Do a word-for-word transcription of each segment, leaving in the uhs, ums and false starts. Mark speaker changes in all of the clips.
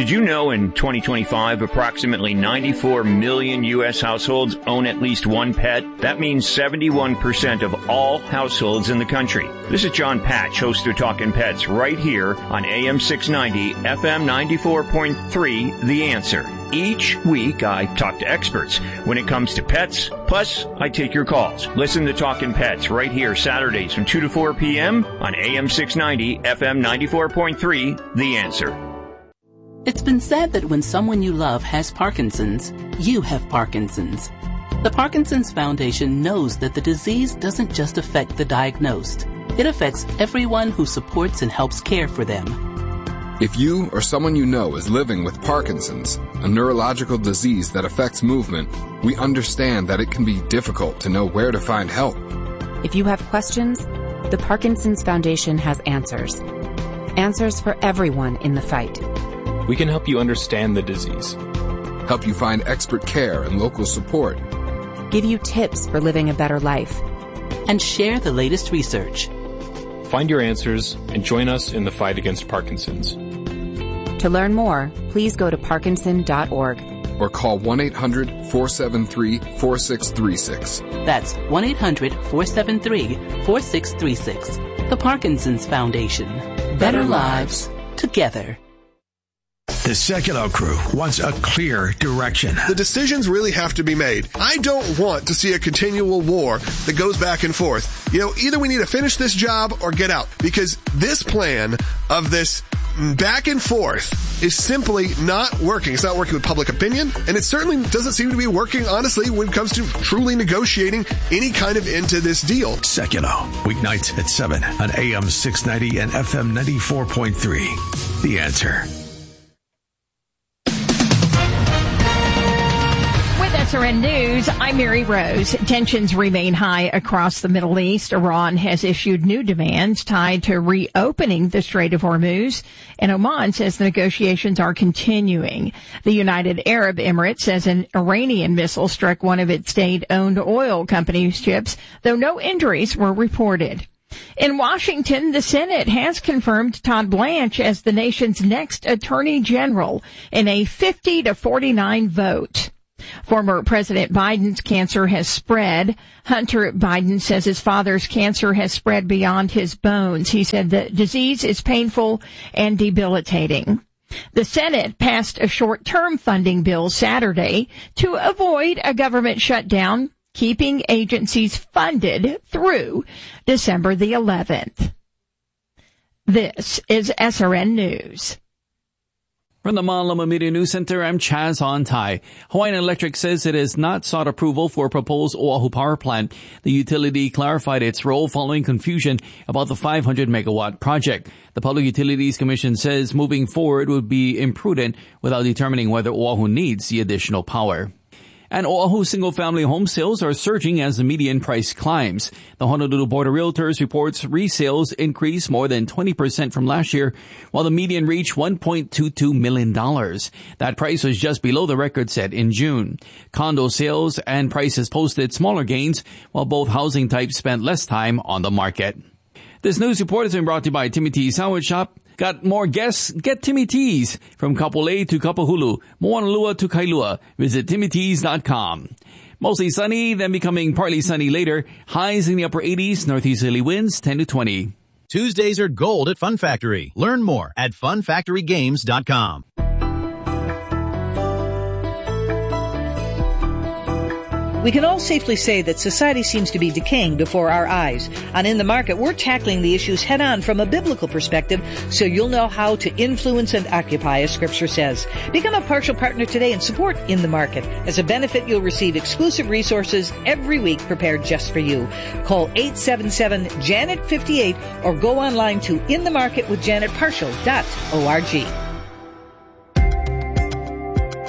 Speaker 1: Did you know in twenty twenty-five, approximately ninety-four million U S households own at least one pet? That means seventy-one percent of all households in the country. This is John Patch, host of Talkin' Pets, right here on A M six ninety, F M ninety-four point three, The Answer. Each week, I talk to experts when it comes to pets, plus I take your calls. Listen to Talkin' Pets right here Saturdays from two to four p.m. on A M six ninety, F M ninety-four point three, The Answer.
Speaker 2: It's been said that when someone you love has Parkinson's, you have Parkinson's. The Parkinson's Foundation knows that the disease doesn't just affect the diagnosed. It affects everyone who supports and helps care for them.
Speaker 3: If you or someone you know is living with Parkinson's, a neurological disease that affects movement, we understand that it can be difficult to know where to find help.
Speaker 4: If you have questions, the Parkinson's Foundation has answers. Answers for everyone in the fight.
Speaker 5: We can help you understand the disease,
Speaker 3: help you find expert care and local support,
Speaker 4: give you tips for living a better life,
Speaker 2: and share the latest research.
Speaker 5: Find your answers and join us in the fight against Parkinson's.
Speaker 4: To learn more, please go to parkinson dot org
Speaker 3: or call one eight hundred, four seven three, four six three six.
Speaker 2: That's one eight hundred, four seven three, four six three six. The Parkinson's Foundation. Better, Better lives together.
Speaker 6: The Sekulow crew wants a clear direction.
Speaker 7: The decisions really have to be made. I don't want to see a continual war that goes back and forth. You know, either we need to finish this job or get out, because this plan of this back and forth is simply not working. It's not working with public opinion, and it certainly doesn't seem to be working, honestly, when it comes to truly negotiating any kind of end to this deal.
Speaker 6: Sekulow, weeknights at seven on A M six ninety and F M ninety-four point three. The Answer.
Speaker 8: S R N News, I'm Mary Rose. Tensions remain high across the Middle East. Iran has issued new demands tied to reopening the Strait of Hormuz, and Oman says the negotiations are continuing. The United Arab Emirates says an Iranian missile struck one of its state-owned oil company's ships, though no injuries were reported. In Washington, the Senate has confirmed Todd Blanche as the nation's next Attorney General in a fifty to forty-nine vote. Former President Biden's cancer has spread. Hunter Biden says his father's cancer has spread beyond his bones. He said the disease is painful and debilitating. The Senate passed a short-term funding bill Saturday to avoid a government shutdown, keeping agencies funded through December the eleventh. This is S R N News.
Speaker 9: From the Manlama Media News Center, I'm Chaz Ontai. Hawaiian Electric says it has not sought approval for a proposed Oahu power plant. The utility clarified its role following confusion about the five hundred megawatt project. The Public Utilities Commission says moving forward would be imprudent without determining whether Oahu needs the additional power. And Oahu single-family home sales are surging as the median price climbs. The Honolulu Board of Realtors reports resales increased more than twenty percent from last year, while the median reached one point two two million dollars. That price was just below the record set in June. Condo sales and prices posted smaller gains, while both housing types spent less time on the market. This news report has been brought to you by Timmy T's Sandwich Shop. Got more guests? Get Timmy T's. From Kapolei to Kapahulu, Moanalua to Kailua. Visit timmy tees dot com. Mostly sunny, then becoming partly sunny later. Highs in the upper eighties, northeasterly winds ten to twenty.
Speaker 10: Tuesdays are gold at Fun Factory. Learn more at fun factory games dot com.
Speaker 11: We can all safely say that society seems to be decaying before our eyes. On In the Market, we're tackling the issues head-on from a biblical perspective so you'll know how to influence and occupy, as Scripture says. Become a partial partner today and support In the Market. As a benefit, you'll receive exclusive resources every week prepared just for you. Call eight seven seven, Janet fifty-eight or go online to in the market with janet partial dot org.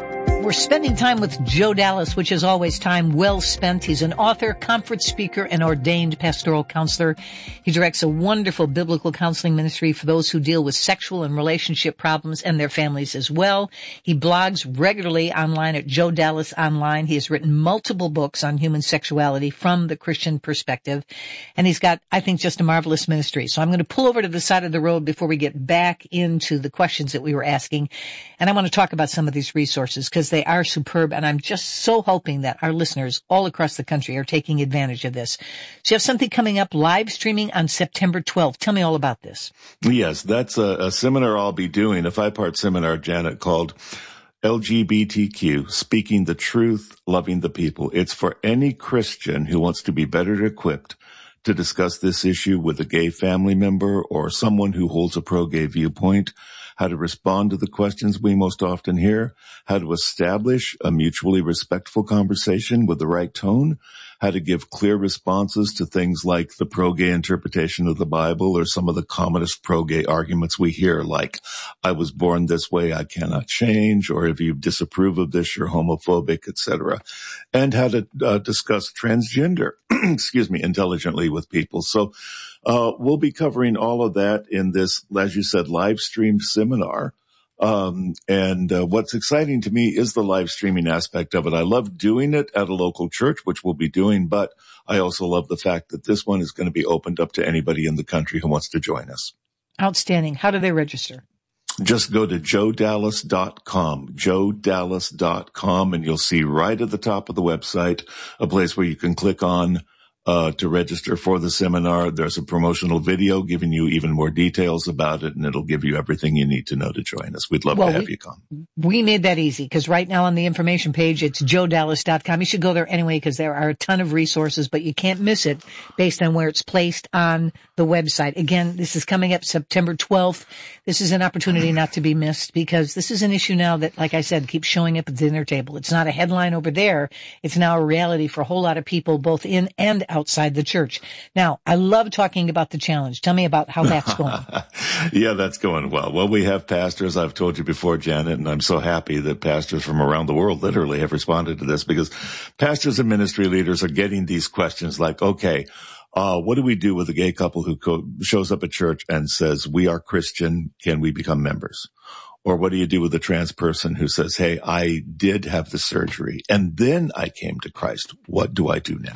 Speaker 11: We're spending time with Joe Dallas, which is always time well spent. He's an author, conference speaker, and ordained pastoral counselor. He directs a wonderful biblical counseling ministry for those who deal with sexual and relationship problems and their families as well. He blogs regularly online at Joe Dallas Online. He has written multiple books on human sexuality from the Christian perspective. And he's got, I think, just a marvelous ministry. So I'm going to pull over to the side of the road before we get back into the questions that we were asking. And I want to talk about some of these resources because they are superb, and I'm just so hoping that our listeners all across the country are taking advantage of this. So you have something coming up, live streaming on September twelfth. Tell me all about this.
Speaker 12: Yes, that's a, a seminar I'll be doing, a five-part seminar, Janet, called L G B T Q, Speaking the Truth, Loving the People. It's for any Christian who wants to be better equipped to discuss this issue with a gay family member or someone who holds a pro-gay viewpoint, how to respond to the questions we most often hear, how to establish a mutually respectful conversation with the right tone, how to give clear responses to things like the pro-gay interpretation of the Bible or some of the commonest pro-gay arguments we hear, like, I was born this way, I cannot change, or if you disapprove of this, you're homophobic, et cetera, and how to uh, discuss transgender, excuse me, intelligently with people. So Uh, we'll be covering all of that in this, as you said, live streamed seminar. Um, and uh, what's exciting to me is the live streaming aspect of it. I love doing it at a local church, which we'll be doing, but I also love the fact that this one is going to be opened up to anybody in the country who wants to join us.
Speaker 11: Outstanding. How do they register?
Speaker 12: Just go to joe dallas dot com, joe dallas dot com, and you'll see right at the top of the website a place where you can click on Uh, to register for the seminar. There's a promotional video giving you even more details about it, and it'll give you everything you need to know to join us. We'd love well, to have
Speaker 11: we,
Speaker 12: you come.
Speaker 11: We made that easy because right now on the information page, it's joe dallas dot com. You should go there anyway because there are a ton of resources, but you can't miss it based on where it's placed on the website. Again, this is coming up September twelfth. This is an opportunity not to be missed because this is an issue now that, like I said, keeps showing up at the dinner table. It's not a headline over there. It's now a reality for a whole lot of people, both in and outside the church. Now, I love talking about the challenge. Tell me about how that's going.
Speaker 12: Yeah, that's going well. Well, we have pastors, I've told you before, Janet, and I'm so happy that pastors from around the world literally have responded to this because pastors and ministry leaders are getting these questions like, okay, uh, what do we do with a gay couple who co- shows up at church and says, we are Christian, can we become members? Or what do you do with a trans person who says, hey, I did have the surgery and then I came to Christ. What do I do now?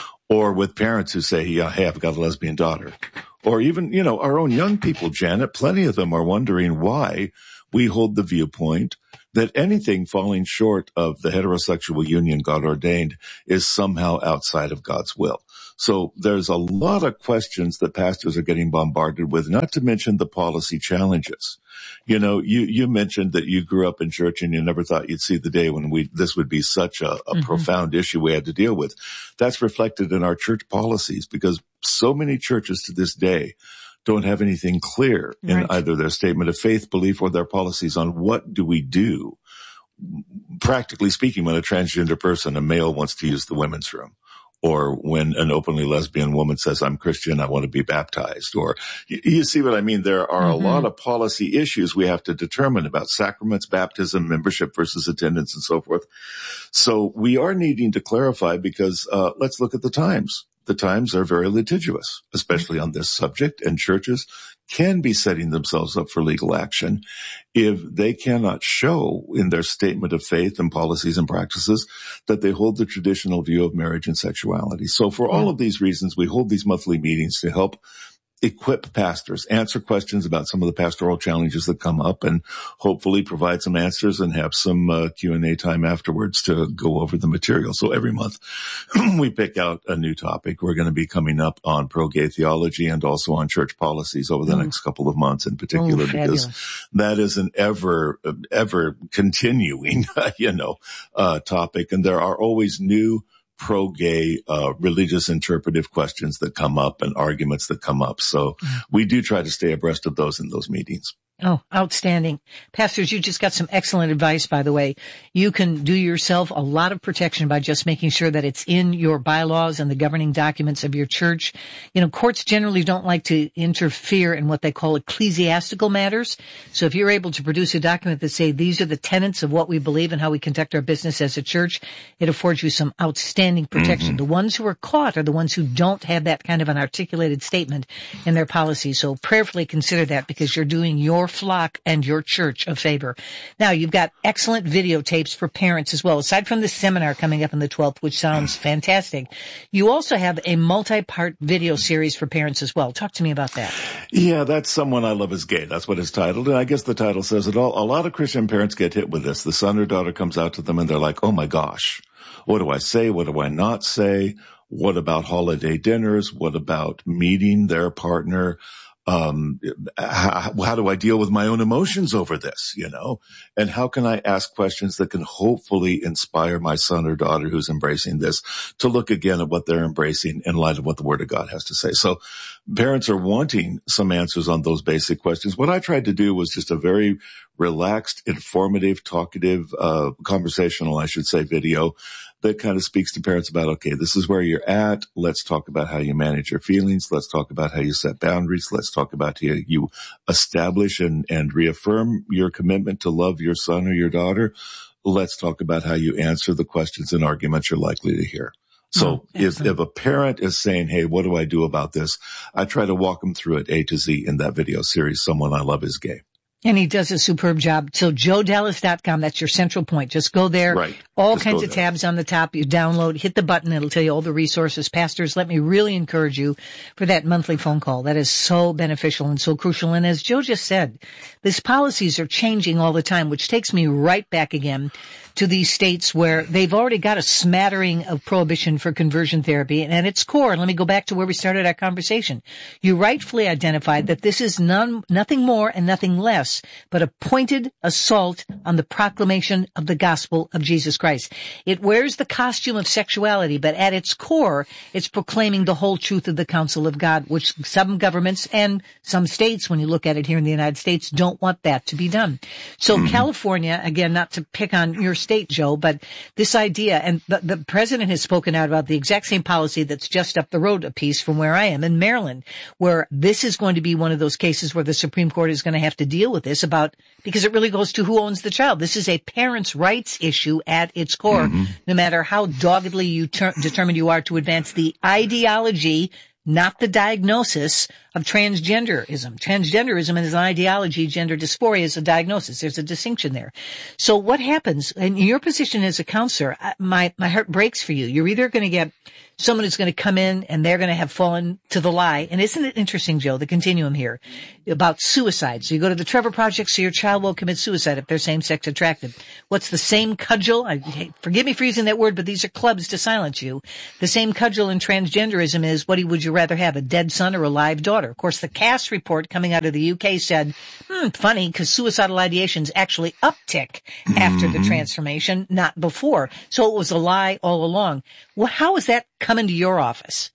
Speaker 12: Or with parents who say, yeah, hey, I've got a lesbian daughter. Or even, you know, our own young people, Janet, plenty of them are wondering why we hold the viewpoint that anything falling short of the heterosexual union God ordained is somehow outside of God's will. So there's a lot of questions that pastors are getting bombarded with, not to mention the policy challenges. You know, you, you mentioned that you grew up in church and you never thought you'd see the day when we, this would be such a, a mm-hmm. profound issue we had to deal with. That's reflected in our church policies because so many churches to this day don't have anything clear in right. either their statement of faith, belief, or their policies on what do we do, practically speaking, when a transgender person, a male, wants to use the women's room. Or when an openly lesbian woman says, I'm Christian, I want to be baptized. Or you, you see what I mean? There are mm-hmm. a lot of policy issues we have to determine about sacraments, baptism, membership versus attendance, and so forth. So we are needing to clarify because uh let's look at the times. The times are very litigious, especially on this subject, and churches can be setting themselves up for legal action if they cannot show in their statement of faith and policies and practices that they hold the traditional view of marriage and sexuality. So for all of these reasons, we hold these monthly meetings to help equip pastors, answer questions about some of the pastoral challenges that come up, and hopefully provide some answers and have some uh, Q and A time afterwards to go over the material. So every month we pick out a new topic. We're going to be coming up on pro-gay theology and also on church policies over the mm. next couple of months in particular, oh, because that is an ever, ever continuing, you know, uh, topic. And there are always new pro-gay, uh, religious interpretive questions that come up and arguments that come up. So we do try to stay abreast of those in those meetings.
Speaker 11: Oh, outstanding. Pastors, you just got some excellent advice, by the way. You can do yourself a lot of protection by just making sure that it's in your bylaws and the governing documents of your church. You know, courts generally don't like to interfere in what they call ecclesiastical matters. So if you're able to produce a document that say these are the tenets of what we believe and how we conduct our business as a church, it affords you some outstanding protection. Mm-hmm. The ones who are caught are the ones who don't have that kind of an articulated statement in their policy. So prayerfully consider that, because you're doing your flock and your church a favor. Now, you've got excellent videotapes for parents as well. Aside from the seminar coming up on the twelfth, which sounds fantastic, you also have a multi-part video series for parents as well. Talk to me about that.
Speaker 12: Yeah, that's Someone I Love Is Gay. That's what it's titled. And I guess the title says it all. A lot of Christian parents get hit with this. The son or daughter comes out to them and they're like, oh my gosh, what do I say? What do I not say? What about holiday dinners? What about meeting their partner? Um, how, how do I deal with my own emotions over this, you know? And how can I ask questions that can hopefully inspire my son or daughter who's embracing this to look again at what they're embracing in light of what the Word of God has to say? So parents are wanting some answers on those basic questions. What I tried to do was just a very relaxed, informative, talkative, uh, conversational, I should say, video that kind of speaks to parents about, okay, this is where you're at. Let's talk about how you manage your feelings. Let's talk about how you set boundaries. Let's talk about how you establish and, and reaffirm your commitment to love your son or your daughter. Let's talk about how you answer the questions and arguments you're likely to hear. So oh, if, if a parent is saying, hey, what do I do about this? I try to walk them through it A to Z in that video series, Someone I Love Is Gay.
Speaker 11: And he does a superb job. So joe dallas dot com, that's your central point. Just go there.
Speaker 12: Right.
Speaker 11: All
Speaker 12: Just
Speaker 11: kinds of
Speaker 12: there.
Speaker 11: tabs on the top. You download, hit the button. It'll tell you all the resources. Pastors, let me really encourage you for that monthly phone call. That is so beneficial and so crucial. And as Joe just said, these policies are changing all the time, which takes me right back again to these states where they've already got a smattering of prohibition for conversion therapy. And at its core, and let me go back to where we started our conversation, you rightfully identified that this is none, nothing more and nothing less but a pointed assault on the proclamation of the gospel of Jesus Christ. It wears the costume of sexuality, but at its core, it's proclaiming the whole truth of the counsel of God, which some governments and some states, when you look at it here in the United States, don't want that to be done. So mm-hmm. California, again, not to pick on your state, Joe, but this idea, and the, the president has spoken out about the exact same policy that's just up the road a piece from where I am in Maryland, where this is going to be one of those cases where the Supreme Court is going to have to deal with this about, because it really goes to who owns the child. This is a parents' rights issue at its core, mm-hmm. no matter how doggedly you ter- determined you are to advance the ideology, not the diagnosis of transgenderism. Transgenderism is an ideology. Gender dysphoria is a diagnosis. There's a distinction there. So what happens in your position as a counselor? My, my heart breaks for you. You're either going to get someone who's going to come in and they're going to have fallen to the lie. And isn't it interesting, Joe, the continuum here about suicide? So you go to the Trevor Project, so your child will commit suicide if they're same-sex attracted. What's the same cudgel? I, forgive me for using that word, but these are clubs to silence you. The same cudgel in transgenderism is, what would you rather have, a dead son or a live daughter? Of course, the Cass report coming out of the U K said, hmm, funny, because suicidal ideations actually uptick after the transformation, not before. So it was a lie all along. Well, how is that coming to your office?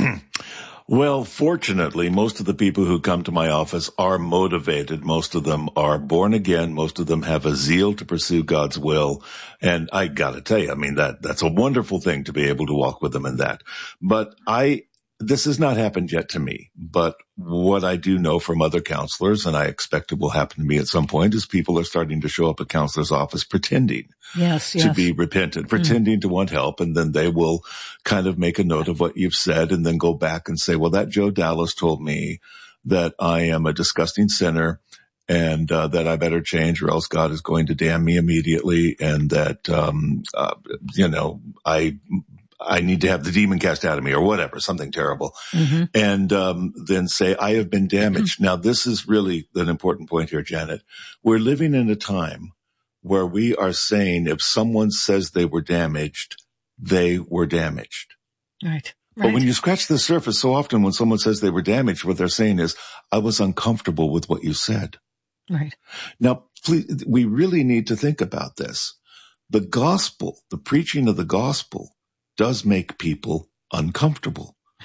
Speaker 12: Well, fortunately, most of the people who come to my office are motivated. Most of them are born again. Most of them have a zeal to pursue God's will. And I got to tell you, I mean, that that's a wonderful thing to be able to walk with them in that. But I This has not happened yet to me, but what I do know from other counselors, and I expect it will happen to me at some point, is people are starting to show up at counselor's office pretending
Speaker 11: yes,
Speaker 12: to
Speaker 11: yes.
Speaker 12: be repentant, pretending mm. to want help, and then they will kind of make a note of what you've said and then go back and say, well, that Joe Dallas told me that I am a disgusting sinner and uh, that I better change or else God is going to damn me immediately, and that, um, uh, you know, I... I need to have the demon cast out of me or whatever, something terrible. Mm-hmm. And um, then say, I have been damaged. Mm-hmm. Now, this is really an important point here, Janet. We're living in a time where we are saying if someone says they were damaged, they were damaged.
Speaker 11: Right.
Speaker 12: But right. when you scratch the surface, so often when someone says they were damaged, what they're saying is, I was uncomfortable with what you said.
Speaker 11: Right.
Speaker 12: Now, please, we really need to think about this. The gospel, the preaching of the gospel, does make people uncomfortable.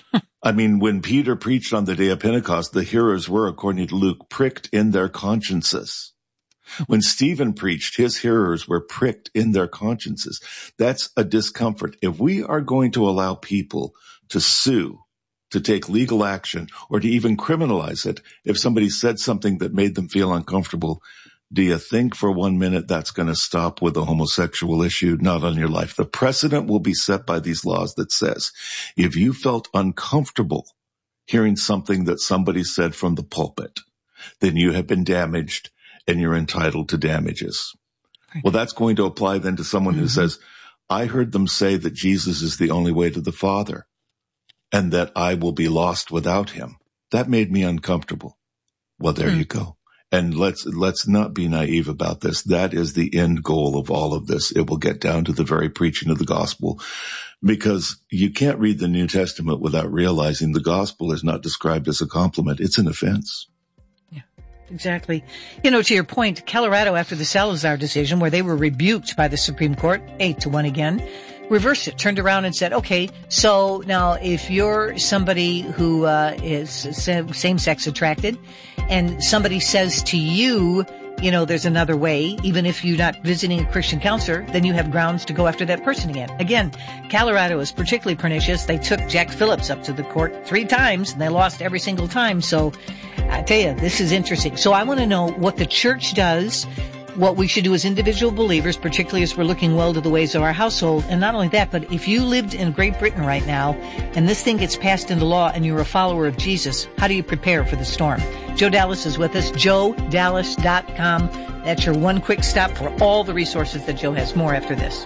Speaker 12: I mean, when Peter preached on the day of Pentecost, the hearers were, according to Luke, pricked in their consciences. When Stephen preached, his hearers were pricked in their consciences. That's a discomfort. If we are going to allow people to sue, to take legal action, or to even criminalize it, if somebody said something that made them feel uncomfortable, do you think for one minute that's going to stop with the homosexual issue? Not on your life. The precedent will be set by these laws that says, if you felt uncomfortable hearing something that somebody said from the pulpit, then you have been damaged and you're entitled to damages. Well, that's going to apply then to someone mm-hmm. who says, I heard them say that Jesus is the only way to the Father and that I will be lost without him. That made me uncomfortable. Well, there mm. you go. And let's, let's not be naive about this. That is the end goal of all of this. It will get down to the very preaching of the gospel, because you can't read the New Testament without realizing the gospel is not described as a compliment. It's an offense.
Speaker 11: Yeah, exactly. You know, to your point, Colorado, after the Salazar decision, where they were rebuked by the Supreme Court, eight to one again, reversed it, turned around and said, okay, so now if you're somebody who uh, is same-sex attracted and somebody says to you, you know, there's another way, even if you're not visiting a Christian counselor, then you have grounds to go after that person again. Again, Colorado is particularly pernicious. They took Jack Phillips up to the court three times and they lost every single time. So I tell you, this is interesting. So I want to know what the church does, what we should do as individual believers, particularly as we're looking well to the ways of our household. And not only that, but if you lived in Great Britain right now and this thing gets passed into law and you're a follower of Jesus, how do you prepare for the storm? Joe Dallas is with us, joe dallas dot com. That's your one quick stop for all the resources that Joe has. More after this.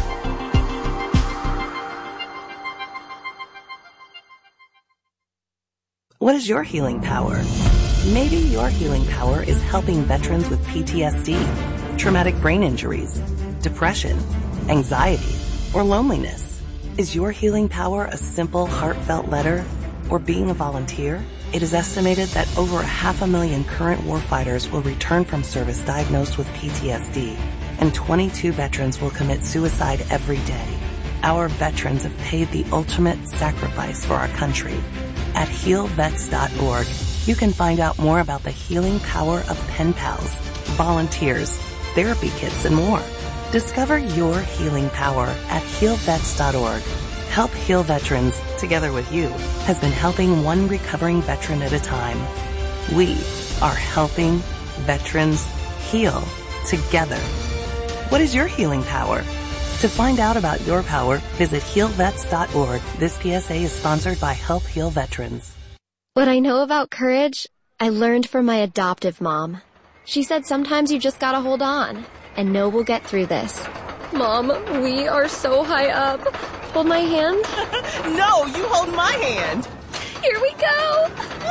Speaker 13: What is your healing power? Maybe your healing power is helping veterans with P T S D, traumatic brain injuries, depression, anxiety, or loneliness. Is your healing power a simple, heartfelt letter or being a volunteer? It is estimated that over a half a million current warfighters will return from service diagnosed with P T S D, and twenty-two veterans will commit suicide every day. Our veterans have paid the ultimate sacrifice for our country. At heal vets dot org, you can find out more about the healing power of pen pals, volunteers, therapy kits, and more. Discover your healing power at heal vets dot org. Help Heal Veterans, together with you, has been helping one recovering veteran at a time. We are helping veterans heal together. What is your healing power? To find out about your power, visit heal vets dot org. This P S A is sponsored by Help Heal Veterans.
Speaker 14: What I know about courage, I learned from my adoptive mom. She said sometimes you just gotta hold on and know we'll get through this. Mom, we are so high up. Hold my hand.
Speaker 15: No, you hold my hand.
Speaker 14: Here we go.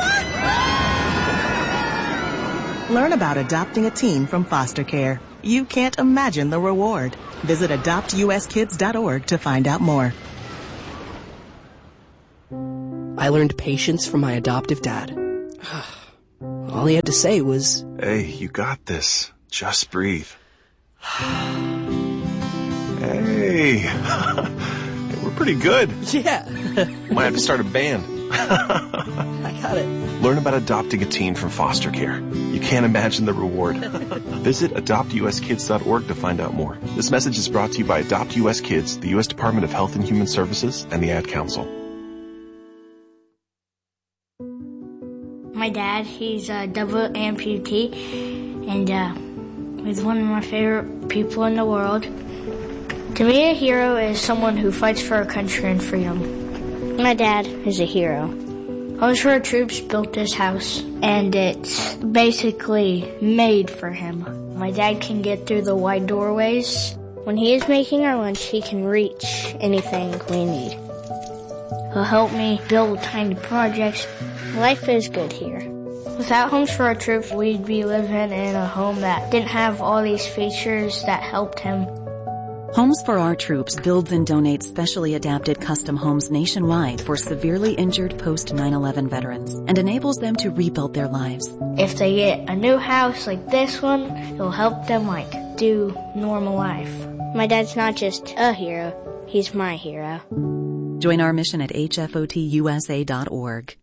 Speaker 15: Learn about adopting a teen from foster care. You can't imagine the reward. Visit adopt u s kids dot org to find out more.
Speaker 16: I learned patience from my adoptive dad. All he had to say was,
Speaker 17: "Hey, you got this. Just breathe." Hey, we're pretty good.
Speaker 16: Yeah.
Speaker 17: Might have to start a band.
Speaker 16: I got it.
Speaker 17: Learn about adopting a teen from foster care. You can't imagine the reward. Visit adopt u s kids dot org to find out more. This message is brought to you by Adopt U S Kids, the U S Department of Health and Human Services, and the Ad Council.
Speaker 18: My dad, he's a double amputee, and uh, he's one of my favorite people in the world. To me, a hero is someone who fights for our country and freedom. My dad is a hero. Homes for Our Troops built this house, and it's basically made for him. My dad can get through the wide doorways. When he is making our lunch, he can reach anything we need. He'll help me build tiny projects. Life is good here. Without Homes for Our Troops, we'd be living in a home that didn't have all these features that helped him.
Speaker 19: Homes for Our Troops builds and donates specially adapted custom homes nationwide for severely injured post nine eleven veterans and enables them to rebuild their lives.
Speaker 18: If they get a new house like this one, it'll help them like do normal life. My dad's not just a hero, he's my hero.
Speaker 19: Join our mission at H F O T U S A dot org.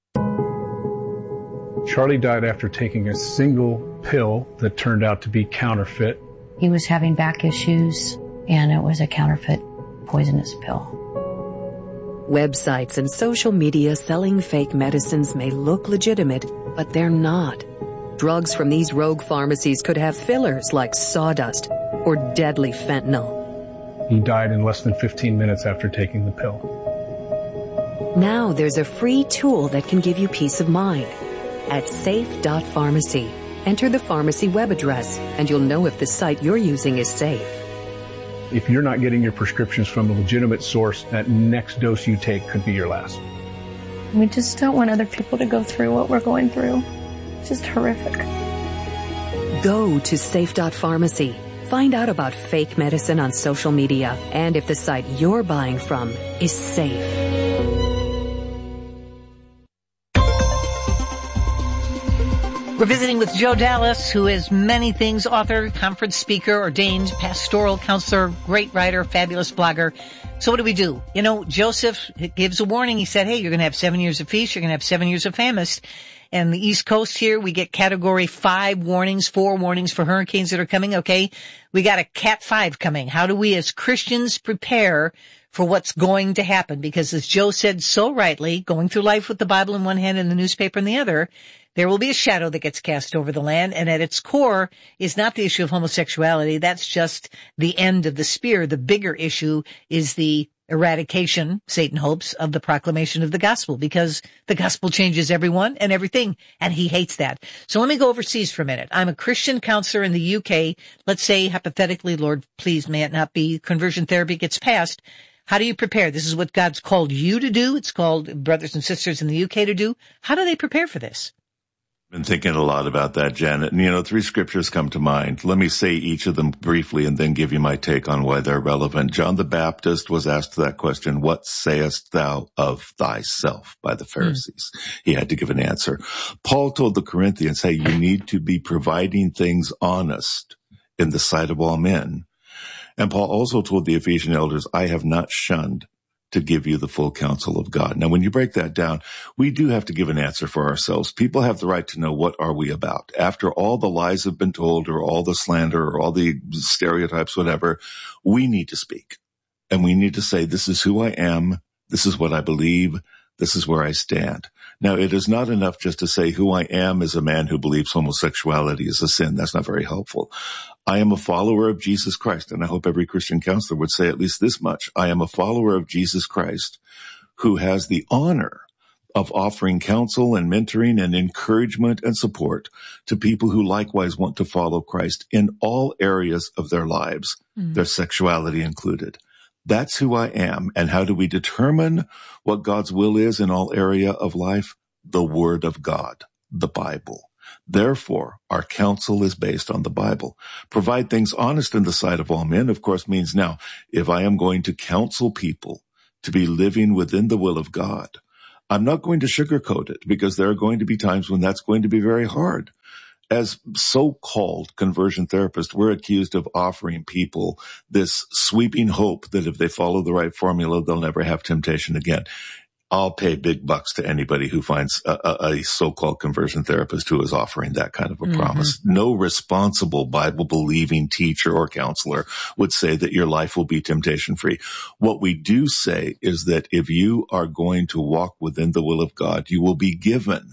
Speaker 20: Charlie died after taking a single pill that turned out to be counterfeit.
Speaker 21: He was having back issues, and it was a counterfeit poisonous pill.
Speaker 22: Websites and social media selling fake medicines may look legitimate, but they're not. Drugs from these rogue pharmacies could have fillers like sawdust or deadly fentanyl.
Speaker 20: He died in less than fifteen minutes after taking the pill.
Speaker 22: Now there's a free tool that can give you peace of mind. At safe dot pharmacy, enter the pharmacy web address, and you'll know if the site you're using is safe.
Speaker 20: If you're not getting your prescriptions from a legitimate source, that next dose you take could be your last.
Speaker 21: We just don't want other people to go through what we're going through. It's just horrific.
Speaker 22: Go to safe dot pharmacy. Find out about fake medicine on social media and if the site you're buying from is safe.
Speaker 11: We're visiting with Joe Dallas, who is many things, author, conference speaker, ordained pastoral counselor, great writer, fabulous blogger. So what do we do? You know, Joseph gives a warning. He said, hey, you're going to have seven years of feast. You're going to have seven years of famine. And the East Coast here, we get category five warnings, four warnings for hurricanes that are coming. Okay. We got a cat five coming. How do we as Christians prepare for what's going to happen? Because as Joe said so rightly, going through life with the Bible in one hand and the newspaper in the other, there will be a shadow that gets cast over the land, and at its core is not the issue of homosexuality. That's just the end of the spear. The bigger issue is the eradication, Satan hopes, of the proclamation of the gospel, because the gospel changes everyone and everything, and he hates that. So let me go overseas for a minute. I'm a Christian counselor in the U K. Let's say, hypothetically, Lord, please may it not be, conversion therapy gets passed. How do you prepare? This is what God's called you to do. It's called brothers and sisters in the U K to do. How do they prepare for this?
Speaker 12: Been thinking a lot about that, Janet. And, you know, three scriptures come to mind. Let me say each of them briefly and then give you my take on why they're relevant. John the Baptist was asked that question, what sayest thou of thyself, by the Pharisees? Mm. He had to give an answer. Paul told the Corinthians, hey, you need to be providing things honest in the sight of all men. And Paul also told the Ephesian elders, I have not shunned to give you the full counsel of God. Now, when you break that down, we do have to give an answer for ourselves. People have the right to know, what are we about? After all the lies have been told, or all the slander, or all the stereotypes, whatever, we need to speak. And we need to say, this is who I am. This is what I believe. This is where I stand. Now, it is not enough just to say who I am is a man who believes homosexuality is a sin. That's not very helpful. I am a follower of Jesus Christ, and I hope every Christian counselor would say at least this much. I am a follower of Jesus Christ who has the honor of offering counsel and mentoring and encouragement and support to people who likewise want to follow Christ in all areas of their lives, mm. their sexuality included. That's who I am. And how do we determine what God's will is in all area of life? The Word of God, the Bible. Therefore, our counsel is based on the Bible. Provide things honest in the sight of all men, of course, means now, if I am going to counsel people to be living within the will of God, I'm not going to sugarcoat it, because there are going to be times when that's going to be very hard. As so-called conversion therapists, we're accused of offering people this sweeping hope that if they follow the right formula, they'll never have temptation again. I'll pay big bucks to anybody who finds a, a, a so-called conversion therapist who is offering that kind of a mm-hmm. promise. No responsible Bible-believing teacher or counselor would say that your life will be temptation-free. What we do say is that if you are going to walk within the will of God, you will be given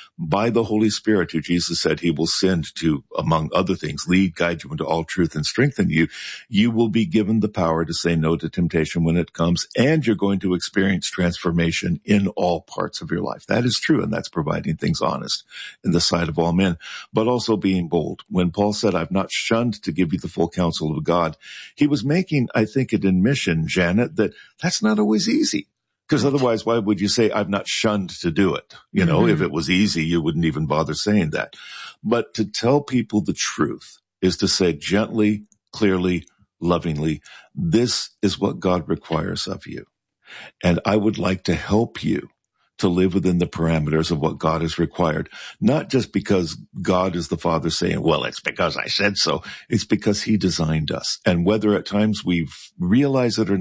Speaker 12: by the Holy Spirit, who Jesus said he will send to, among other things, lead, guide you into all truth and strengthen you. You will be given the power to say no to temptation when it comes, and you're going to experience transformation in all parts of your life. That is true, and that's providing things honest in the sight of all men, but also being bold. When Paul said, I've not shunned to give you the full counsel of God, he was making, I think, an admission, Janet, that that's not always easy. Because otherwise, why would you say, I've not shunned to do it? You know, mm-hmm. if it was easy, you wouldn't even bother saying that. But to tell people the truth is to say gently, clearly, lovingly, this is what God requires of you. And I would like to help you to live within the parameters of what God has required. Not just because God is the Father saying, well, it's because I said so. It's because he designed us. And whether at times we realize it or not,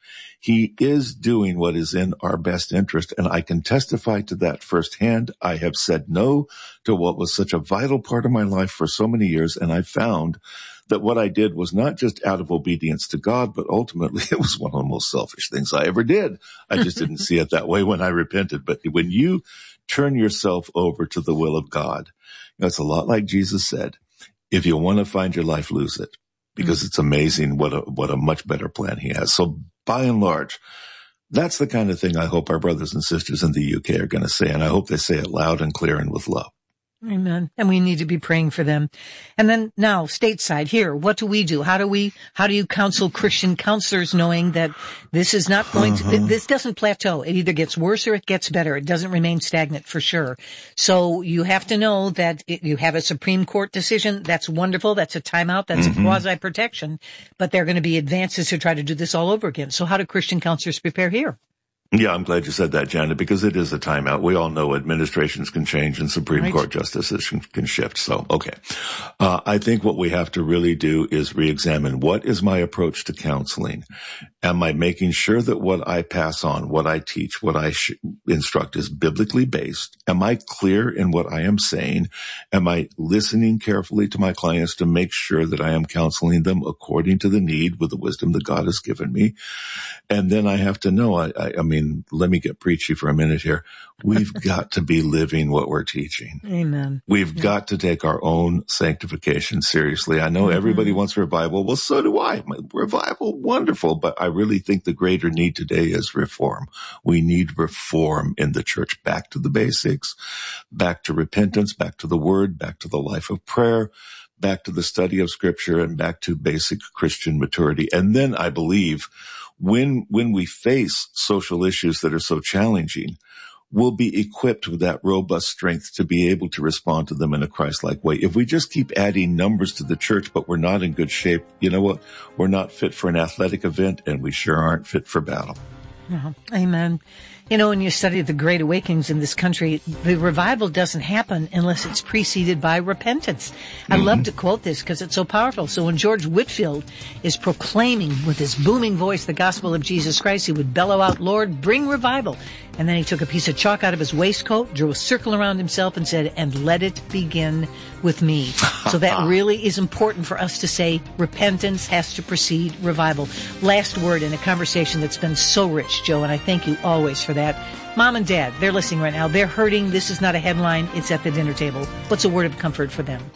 Speaker 12: He is doing what is in our best interest, and I can testify to that firsthand. I have said no to what was such a vital part of my life for so many years, and I found that what I did was not just out of obedience to God, but ultimately it was one of the most selfish things I ever did. I just didn't see it that way when I repented. But when you turn yourself over to the will of God, you know, it's a lot like Jesus said, if you want to find your life, lose it, because mm-hmm. it's amazing what a, what a much better plan he has. So by and large, that's the kind of thing I hope our brothers and sisters in the U K are going to say. And I hope they say it loud and clear and with love.
Speaker 11: Amen. And we need to be praying for them. And then now, stateside here, what do we do? How do we, how do you counsel Christian counselors knowing that this is not going to, uh-huh. this doesn't plateau. It either gets worse or it gets better. It doesn't remain stagnant for sure. So you have to know that it, you have a Supreme Court decision. That's wonderful. That's a timeout. That's mm-hmm. a quasi-protection. But there are going to be advances to try to do this all over again. So how do Christian counselors prepare here?
Speaker 12: Yeah, I'm glad you said that, Janet, because it is a timeout. We all know administrations can change and Supreme right. Court justices can, can shift. So, okay. Uh, I think what we have to really do is reexamine what is my approach to counseling. Am I making sure that what I pass on, what I teach, what I sh- instruct is biblically based? Am I clear in what I am saying? Am I listening carefully to my clients to make sure that I am counseling them according to the need with the wisdom that God has given me? And then I have to know, I, I, I mean, let me get preachy for a minute here. We've got to be living what we're teaching.
Speaker 11: Amen.
Speaker 12: We've yeah. got to take our own sanctification seriously. I know mm-hmm. everybody wants revival. Well, so do I. Revival, wonderful. But I really think the greater need today is reform. We need reform in the church, back to the basics, back to repentance, back to the word, back to the life of prayer, back to the study of scripture, and back to basic Christian maturity. And then I believe when, when we face social issues that are so challenging, we'll be equipped with that robust strength to be able to respond to them in a Christ-like way. If we just keep adding numbers to the church, but we're not in good shape, you know what? We're not fit for an athletic event, and we sure aren't fit for battle.
Speaker 11: Oh, amen. You know, when you study the great awakenings in this country, the revival doesn't happen unless it's preceded by repentance. I mm-hmm. love to quote this because it's so powerful. So when George Whitefield is proclaiming with his booming voice the gospel of Jesus Christ, he would bellow out, "Lord, bring revival." And then he took a piece of chalk out of his waistcoat, drew a circle around himself and said, "And let it begin with me." So that really is important for us to say repentance has to precede revival. Last word in a conversation that's been so rich, Joe, and I thank you always for that. Mom and Dad, they're listening right now. They're hurting. This is not a headline. It's at the dinner table. What's a word of comfort for them?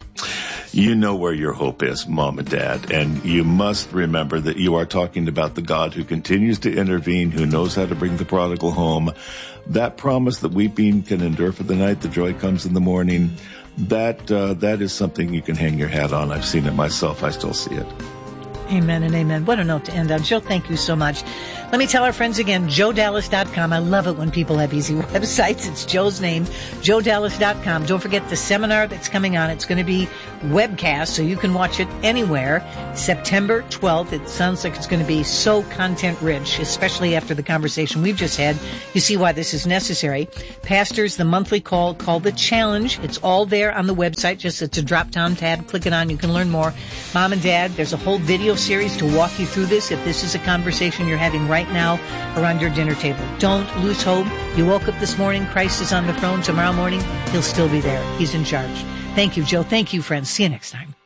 Speaker 12: You know where your hope is, Mom and Dad, and you must remember that you are talking about the God who continues to intervene, who knows how to bring the prodigal home. That promise that weeping can endure for the night, the joy comes in the morning, that uh, that is something you can hang your hat on. I've seen it myself. I still see it.
Speaker 11: Amen and amen. What a note to end on. Joe, thank you so much. Let me tell our friends again, joe dallas dot com. I love it when people have easy websites. It's Joe's name, joe dallas dot com. Don't forget the seminar that's coming on. It's going to be webcast, so you can watch it anywhere. September twelfth. It sounds like it's going to be so content-rich, especially after the conversation we've just had. You see why this is necessary. Pastors, the monthly call called The Challenge. It's all there on the website. Just it's a drop-down tab. Click it on. You can learn more. Mom and Dad, there's a whole video series to walk you through this if this is a conversation you're having right now around your dinner table. Don't lose hope. You woke up this morning, Christ is on the throne. Tomorrow morning, he'll still be there. He's in charge. Thank you, Joe. Thank you, friends. See you next time.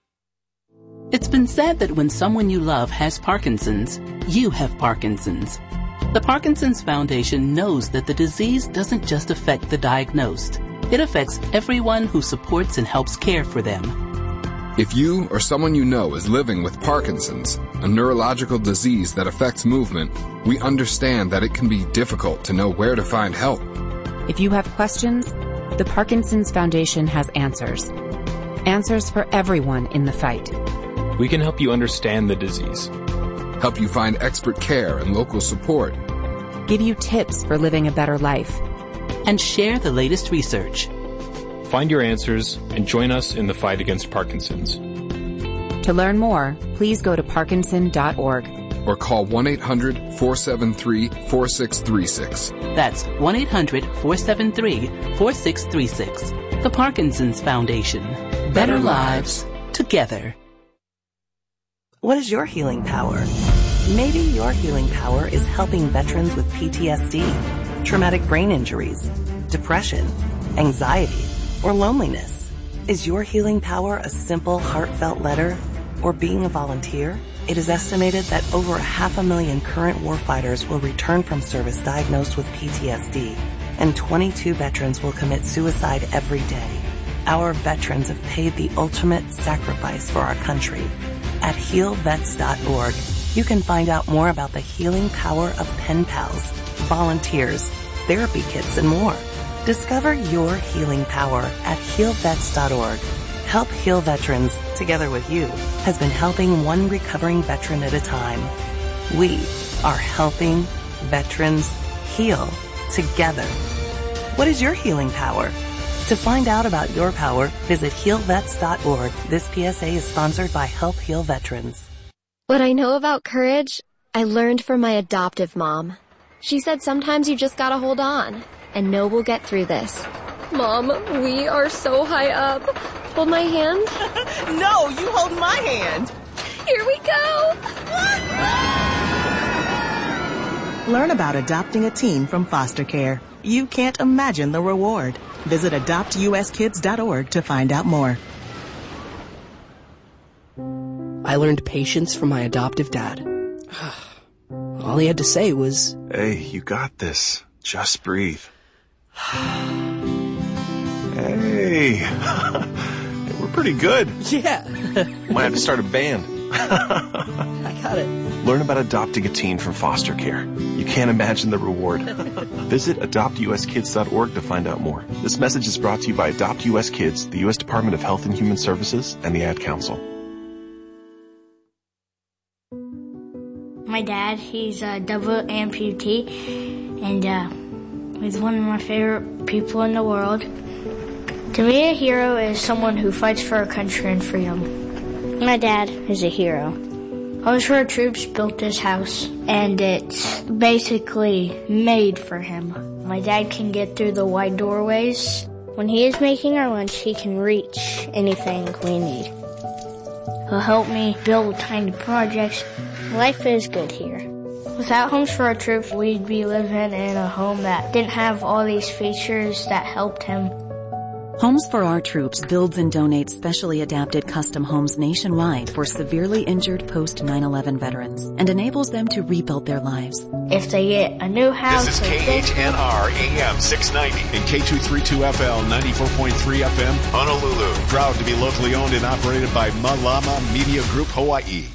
Speaker 2: It's been said that when someone you love has Parkinson's, you have Parkinson's. The Parkinson's Foundation knows that the disease doesn't just affect the diagnosed. It affects everyone who supports and helps care for them.
Speaker 3: If you or someone you know is living with Parkinson's, a neurological disease that affects movement, we understand that it can be difficult to know where to find help.
Speaker 4: If you have questions, the Parkinson's Foundation has answers. Answers for everyone in the fight.
Speaker 1: We can help you understand the disease.
Speaker 3: Help you find expert care and local support.
Speaker 4: Give you tips for living a better life.
Speaker 2: And share the latest research.
Speaker 1: Find your answers and join us in the fight against Parkinson's.
Speaker 4: To learn more, please go to parkinson dot org.
Speaker 3: Or call one eight hundred, four seven three, four six three six.
Speaker 2: That's one eight hundred, four seven three, four six three six. The Parkinson's Foundation. Better, Better lives, together.
Speaker 13: What is your healing power? Maybe your healing power is helping veterans with P T S D, traumatic brain injuries, depression, anxiety, or loneliness. Is your healing power a simple, heartfelt letter or being a volunteer? It is estimated that over half a million current warfighters will return from service diagnosed with P T S D, and twenty-two veterans will commit suicide every day. Our veterans have paid the ultimate sacrifice for our country. At heal vets dot org, you can find out more about the healing power of pen pals, volunteers, therapy kits, and more. Discover your healing power at heal vets dot org. Help Heal Veterans, together with you, has been helping one recovering veteran at a time. We are helping veterans heal together. What is your healing power? To find out about your power, visit heal vets dot org. This P S A is sponsored by Help Heal Veterans.
Speaker 14: What I know about courage, I learned from my adoptive mom. She said sometimes you just gotta hold on, and know we'll get through this. Mom, we are so high up. Hold my hand.
Speaker 15: No, you hold my hand.
Speaker 14: Here we go.
Speaker 15: Learn about adopting a teen from foster care. You can't imagine the reward. Visit adopt U S kids dot org to find out more.
Speaker 16: I learned patience from my adoptive dad. All he had to say was,
Speaker 17: "Hey, you got this. Just breathe." Hey, we're pretty good.
Speaker 16: Yeah.
Speaker 17: Might have to start a band.
Speaker 16: I got it.
Speaker 17: Learn about adopting a teen from foster care. You can't imagine the reward. Visit adopt U S kids dot org to find out more. This message is brought to you by Adopt U S Kids, the U S Department of Health and Human Services, and the Ad Council.
Speaker 18: My dad, he's a double amputee, and uh, he's one of my favorite people in the world. To me, a hero is someone who fights for our country and freedom. My dad is a hero. Homes for Our Troops built this house, and it's basically made for him. My dad can get through the wide doorways. When he is making our lunch, he can reach anything we need. He'll help me build tiny projects. Life is good here. Without Homes for Our Troops, we'd be living in a home that didn't have all these features that helped him.
Speaker 19: Homes for Our Troops builds and donates specially adapted custom homes nationwide for severely injured post nine eleven veterans and enables them to rebuild their lives.
Speaker 18: If they get a new house...
Speaker 5: This is K H N R A M six ninety and K two thirty-two F L ninety-four point three F M Honolulu. Proud to be locally owned and operated by Malama Media Group Hawaii.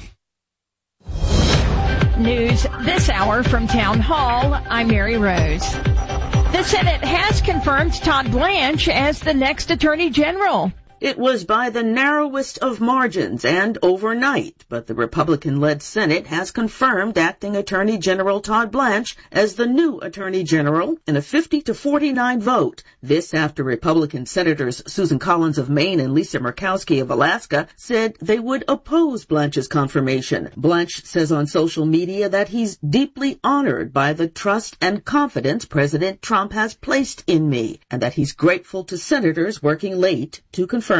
Speaker 8: News this hour from Town Hall. I'm Mary Rose. The Senate has confirmed Todd Blanche as the next Attorney General.
Speaker 7: It was by the narrowest of margins and overnight, but the Republican-led Senate has confirmed Acting Attorney General Todd Blanche as the new Attorney General in a fifty to forty-nine vote. This after Republican Senators Susan Collins of Maine and Lisa Murkowski of Alaska said they would oppose Blanche's confirmation. Blanche says on social media that he's deeply honored by the trust and confidence President Trump has placed in me, and that he's grateful to senators working late to confirm